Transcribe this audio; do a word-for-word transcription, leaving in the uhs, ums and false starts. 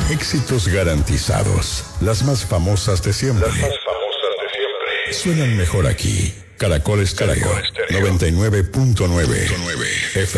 Éxitos garantizados. Las más famosas de siempre. Las más famosas de siempre. Suenan mejor aquí. Caracol Estéreo noventa y nueve punto nueve F